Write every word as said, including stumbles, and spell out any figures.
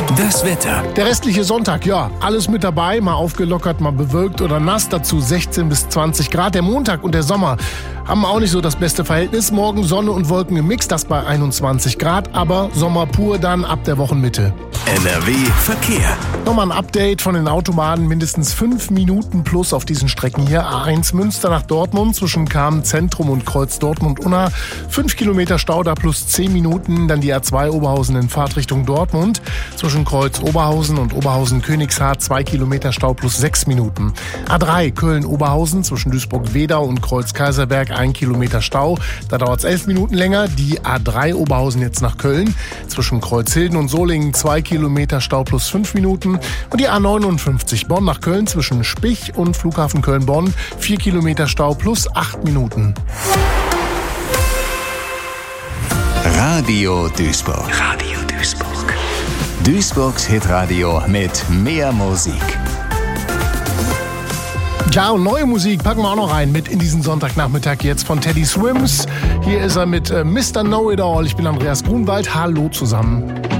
Das Wetter. Der restliche Sonntag, ja, alles mit dabei, mal aufgelockert, mal bewölkt oder nass, dazu sechzehn bis zwanzig Grad. Der Montag und der Sommer haben auch nicht so das beste Verhältnis. Morgen Sonne und Wolken im Mix, das bei einundzwanzig Grad, aber Sommer pur dann ab der Wochenmitte. N R W Verkehr. Nochmal ein Update von den Autobahnen, mindestens fünf Minuten plus auf diesen Strecken hier. A eins Münster nach Dortmund zwischen Kamen Zentrum und Kreuz Dortmund-Unna. fünf Kilometer Stau da plus zehn Minuten. Dann die A zwei Oberhausen in Fahrtrichtung Dortmund. Zwischen Kreuz Oberhausen und Oberhausen-Königshardt zwei Kilometer Stau plus sechs Minuten. A drei Köln-Oberhausen zwischen Duisburg-Wedau und Kreuz Kaiserberg ein Kilometer Stau. Da dauert es elf Minuten länger. Die A drei Oberhausen jetzt nach Köln. Zwischen Kreuzhilden und Solingen zwei Kilometer Stau plus fünf Minuten. Und die A neunundfünfzig Bonn nach Köln zwischen Spich und Flughafen Köln-Bonn vier Kilometer Stau plus acht Minuten. Radio Duisburg. Radio Duisburg. Duisburgs Hitradio mit mehr Musik. Ja, und neue Musik packen wir auch noch rein mit in diesen Sonntagnachmittag jetzt von Teddy Swims. Hier ist er mit äh, Mister Know-It-All. Ich bin Andreas Grunwald. Hallo zusammen.